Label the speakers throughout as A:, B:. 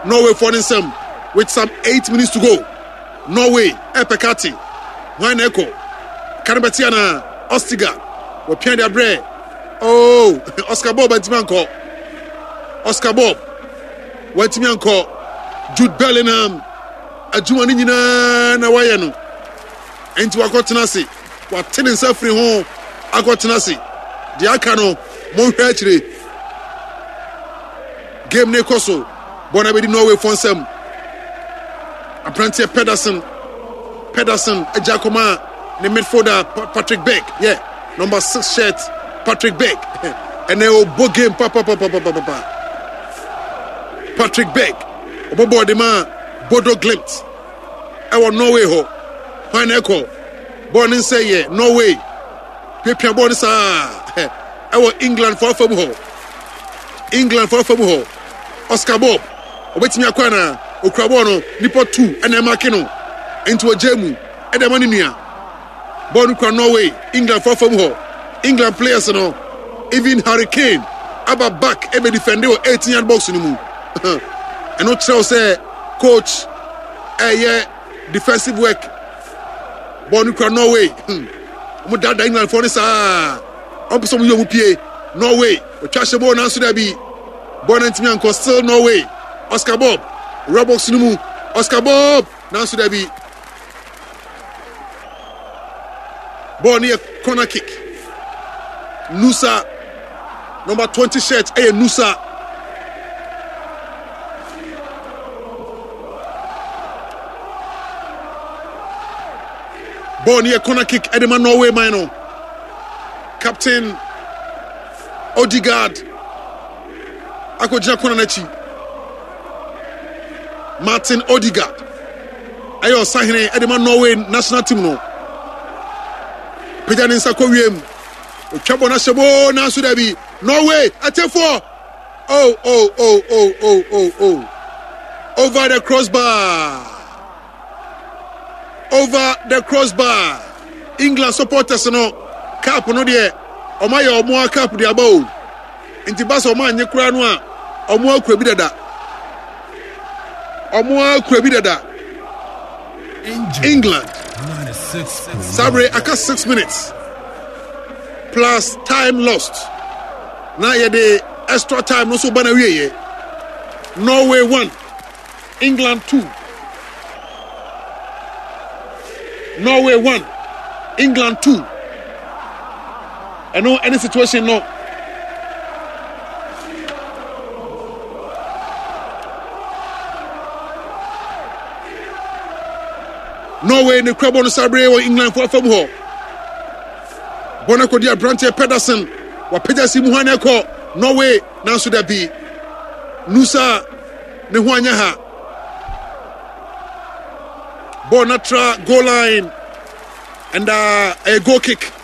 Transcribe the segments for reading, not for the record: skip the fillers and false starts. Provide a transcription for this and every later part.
A: Norway for them with some 8 minutes to go. Norway, Epekati, Waneko, Karabatiana, Ostiga, Wapian Bre. Oh, Oscar Bob and Timanko. Oscar Bob, Wetimianko, Jude Bellingham, Ajuanina Nawayano, and to Akotanasi, what telling Safri home, Akotanasi, Diakano, Monfetri, Game Nekoso, Bonabedi Norway for some. Apprentice Pedersen, Ejakoma, the midfielder Patrick Beck, yeah, number 6 shirt Patrick Beck, and they will book game, Patrick Beck, Bobo de man, Bodo Glimt, our Norway ho, Pineco, born in say yeah, Norway, Pipia Bonisa, our England for Fabuho, Oscar Bob, Obetimia Kwana. Ukrabono, Nipo 2, and Makino, into a Jemu, and the Maninia. Born Norway, England for Famuho, England players, even Hurricane, Abba back, every defender, 18 box in the moon. And not so say, coach, defensive work. Born Norway, Mudada England for this, some you pay, Norway, Chashabo, Nansu Dabi, born in Timianco, still Norway, Oscar Bob. Robox Numu, Oscar Bob, Nansu Dabi. Ball near corner kick. Nusa, number 20 shirt, Nusa. Ball near corner kick, Edema Norway Minor. Captain Odegaard. Akojina Konanechi. Martin Odegaard. Ayo Sahine Edema Norway national team no. Pejanin Sakowiem. Chabona Shabo Nansu Dabi. Norway at 4. Oh. Over the crossbar. England supporters no cap no there. Omaya omo cap dia bawo. Nti basa omo anye kura no a omo akura bi dada. England. Sabre aka 6 minutes. Plus time lost. Now yeah the extra time no so bana wie. Norway 1. England 2. Norway 1. England 2. And no any situation no. Norway in the crab on the Sabre or England for Famuho. Bonako dia Brante Pedersen. Wa Pedersen Muhaneko. Norway Nansu Dabi. Nusa Nehuanyaha. Bonatra goal line. And a goal kick.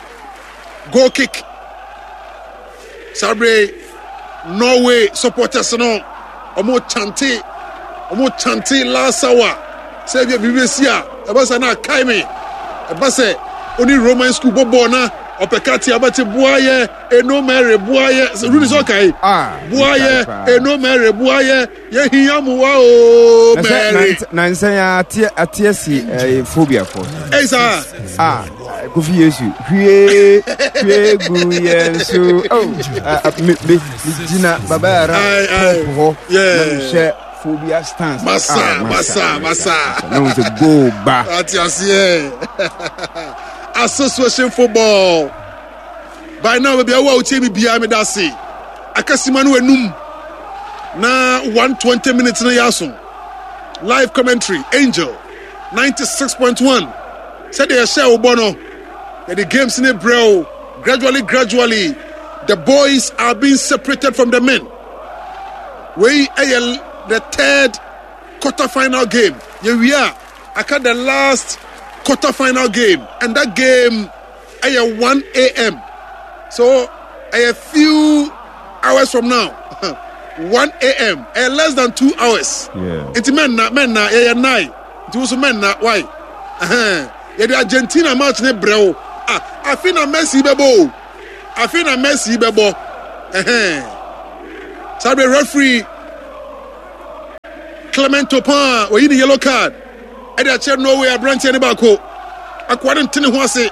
A: Sabre Norway supporters no. Omo chanti last hour. Say BBC abasa na kaime abase oni Roman school bobo na opekati abate buaye eno mere buaye runi so kai buaye eno mere buaye ye hiamu wa o mere
B: nansan ya atiesi phobia for
A: esa
B: kofi yesu hwie guye so me dina babara ho yeah phobia stance.
A: Massa.
B: No, it's a go back.
A: Association football. By now, we be a wow team behind me. That's it. Akasimanu enum. Na 120 minutes na yasun. Live commentary. Angel 96.1. Said they share Obono. The games in April. Gradually, the boys are being separated from the men. We the third quarter-final game. Here we are. I got the last quarter-final game. And that game at 1 a.m. So, a few hours from now. 1 a.m. Less than 2 hours.
B: Yeah.
A: It's men na 9. It was men na why? The Argentina match ne bro. I feel na Messi bebo. So the referee Clement Topin oyi ni yellow card e dey check Norway abranche ne bako akwade ntene ho ase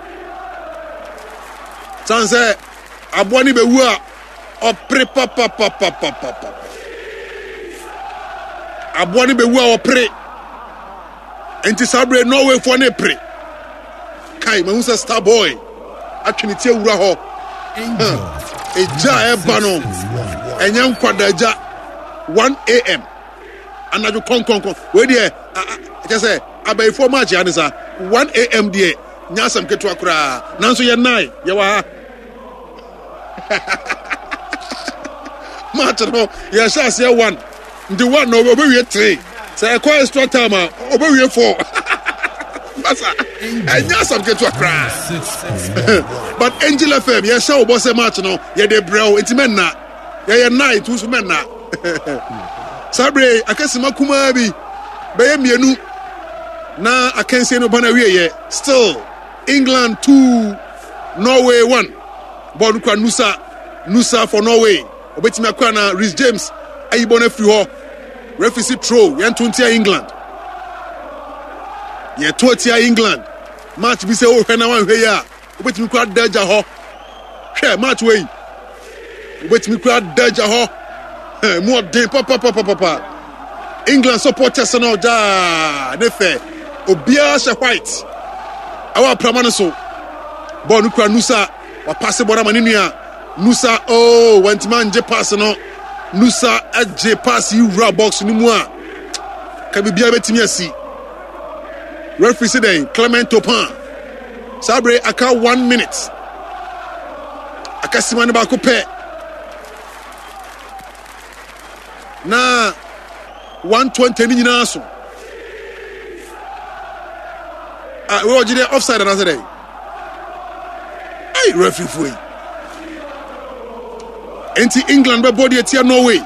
A: sanse abo ni bewu a opre papa abo ni bewu a opre enti sabre Norway for ne pre kai ma husa star boy atwene tie wura ho eja eba no enya nkwada eja 1 a.m. anaju kon we dey say abay for match ya nisa 1 a.m. dey nyasam ketu akura nanso ye 9 ye wa match no ye sha say 1 the one no obewie 3 say e extra time obewie 4 basa nyasam ketu akura but Angel FM ye sha obo say match no ye dey brew entimen na ye 9 tu so men na Sabre akasima kuma bi beye mienu na akanse no bana wiye still England 2 Norway 1 ball kwa Nusa for Norway obetimi akwa na Reece James ayibona free ho referee throw yen 20 England ye 20 England match bi se o hwe na wan hwe ya obetimi kwa daja ho hwe match wey obetimi kwa daja ho more day papa England supporters no ja nefe obia she white awa pramano so ball no kwa Nusa wa pass ball na nua Nusa went man je pass no Nusa je pass you raw box ni mu a ka bibia betimi asi referee say then Clement Topin Sabre aka 1 minute aka simane ba ko pe na 120 ni nyina so we ojide offside na say ay referee foi enti England be body etia Norway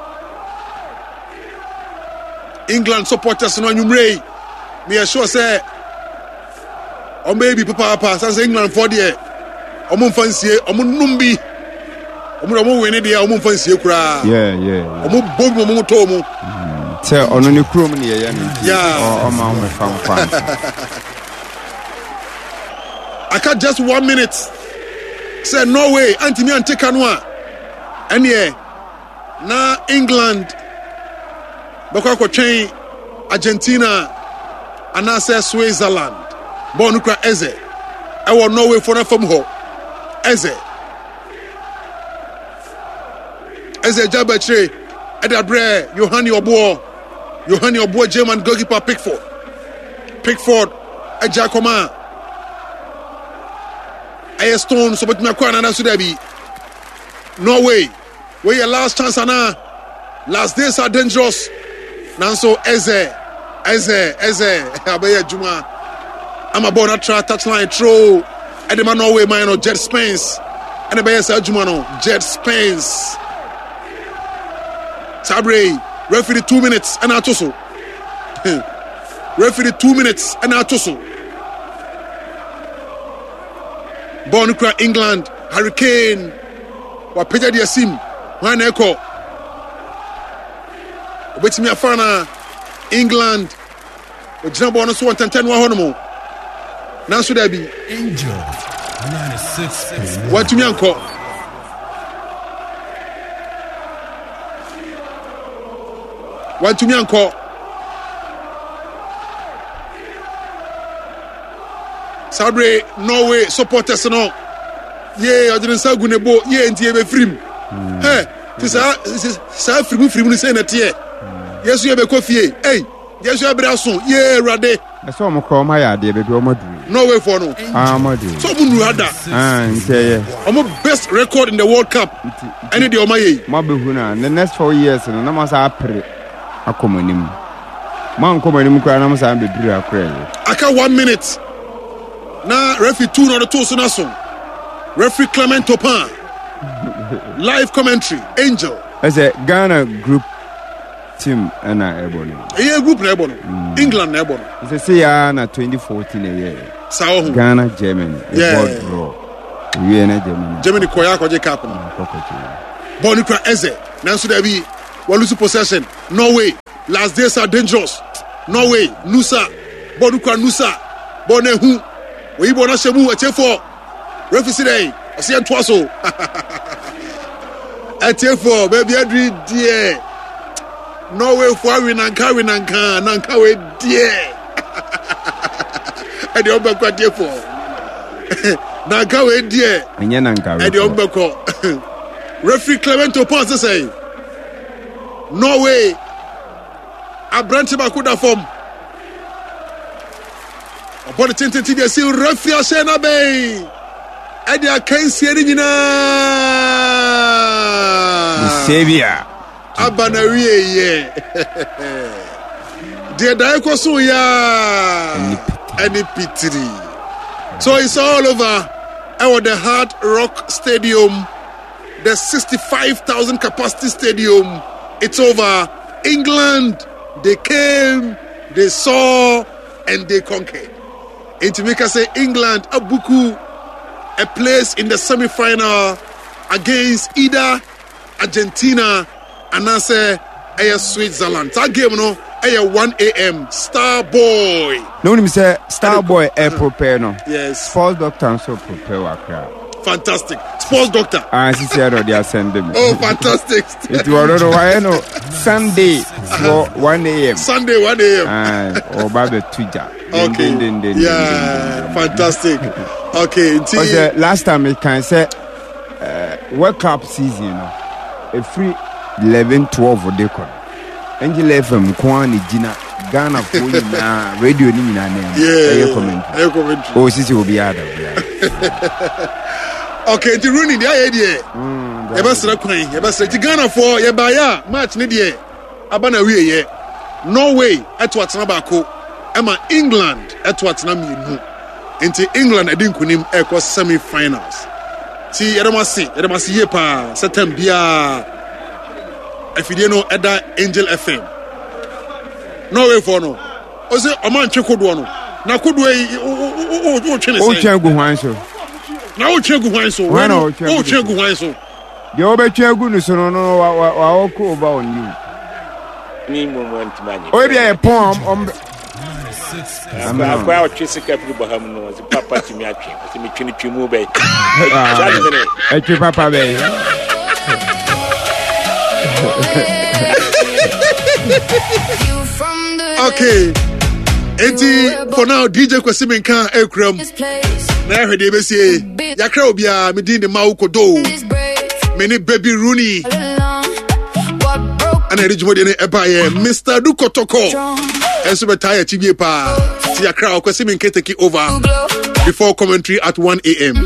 A: England supporters no anyumrei me sure say o maybe papa say England for there o mo fansie o mo numbi omo win dey omo fansie kura
B: yeah
A: omo bogu omo to omo
B: say ono ne krom ne ye no o ma o me fam
A: aka just 1 minute say Norway antimi anteka no a ene na England bako kwatwen Argentina ana say Switzerland bonu kra eze e wo Norway for na fam ho eze Jabatre Edabre Yohani Obo German goalkeeper Pickford Ejakoma Stone so betimi akwa na so dabi Norway where your last chance ana last days are dangerous nanso Eze abaye juma ama ball na touchline throw edema Norway man no Jet Spence and abaye sa juma no Jet Spence Sabre referee 2 minutes and atoso referee 2 minutes and atoso ball kra England Hurricane wa peja dia sim wan eko obetimi afana England ojina ball no so 110 wa hono nanso da bi
C: Angel 96
A: watumi anko Sabre Norway supporters no ye odin sagu nebo ye ntie be frim ti sa frim ni say na tie yesu ye be kofie yesu ye bra so ye rade
B: so mo ko ma ya de be do madu
A: Norway for no
B: madu
A: so bunu hada
B: nteye
A: omo best record in the World Cup any de omaye
B: ma be hu na the next 4 years no na ma sa apre akomanim man komanim kwa na ma sa be duru akra
A: aka 1 minute na referee 2 no the 2 so na so referee Clement Topin live commentary Angel
B: as a Ghana group team na ebonu
A: group na ebonu England na ebonu
B: say ya na 2014 year
A: sao
B: Ghana Germany board draw we na Germany
A: ko ya ko je cap no bonu kra eze nanso da bi One lose possession. Norway. Last days are dangerous. Norway. Nusa. Boduka Nusa. Bonehu. We bona shemu atefo. Referee today. Osi Antwaso. Atefo baby Adri die. Norway for winanka nanka we die. Edi obekwa atefo. Nanka we die.
B: Enye nanka we.
A: Edi obekwa. Referee Clemento Ponce say Norway Abrante Bakuda form. Upon the tentative, you see referee Shena Bay. Edi akansi eni nyina.
B: Savior.
A: Abanawie ye. The Daiko so ya. Any pitri. So it's all over. Our the Hard Rock Stadium. The 65,000 capacity stadium. It's over. England, they came, they saw, and they conquered. And to make us say England, Abuku, a place in the semi-final against either Argentina and I say Switzerland. That game, no, 1 a.m. Star Boy.
B: No, me say Star Boy prepare no.
A: Yes.
B: Sports doctor so prepare wakra.
A: Fantastic. Sports doctor.
B: She said they are sending me.
A: Oh, fantastic.
B: It was why no Sunday for 1 a.m.
A: Sunday 1 a.m.
B: Or Baba Twitter.
A: Okay. Yeah, fantastic. Okay.
B: Last time it can say World Cup season, a free 11-12 of decor. Angel FM Kwani Gina Ghana for na radio ni na name.
A: Yeah.
B: Comment.
A: Oh,
B: sisi will be out of
A: Okay, the running the idea. Ebasra kwan, ebasra ti Ghana for ye baya match ni de abana wie ye. Norway eto atena baako, ema England eto atena mienu. Enti England edi nkunim ekọ semi-finals. Ti yedamasi ye pa September afidie no eda Angel FM. Norway for no. O se o man twekodo no. Na kodo yi o twene se.
B: O twegu hwan so.
A: Na o twegu hwan so. O twegu hwan so.
B: De o be twegu no so no wa o ko ba on you.
D: Ni moment mani.
B: O be e pom
D: Akwa o twese kapri baham no se papa timi atwe. Se me twene twemu be.
B: E twe papa be.
A: Okay. Enti for now DJ Kwesimenka ekram. Na hwede be sie. Yakra obia me din de Maukodo. Me ni Baby Rooney. Ana rijumode ne ebaye Mr. Dukotoko. Enso betaya tibie pa. Ti Yakra Kwesimenka take over before commentary at 1 a.m.